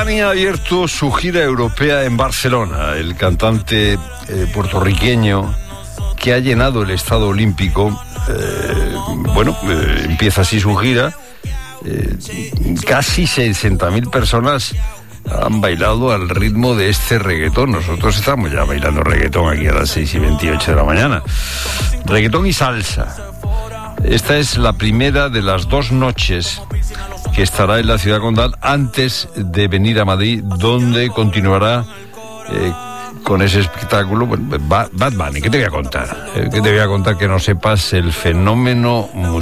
Bunny ha abierto su gira europea en Barcelona. El cantante puertorriqueño que ha llenado el Estadio Olímpico, empieza así su gira. Casi 60.000 personas han bailado al ritmo de este reggaetón. Nosotros estamos ya bailando reggaetón aquí a las 6:28 de la mañana. Reggaetón y salsa. Esta es la primera de las 2 noches que estará en la ciudad condal antes de venir a Madrid, donde continuará con ese espectáculo. Bad Bunny, ¿qué te voy a contar? ¿Qué te voy a contar que no sepas? El fenómeno musical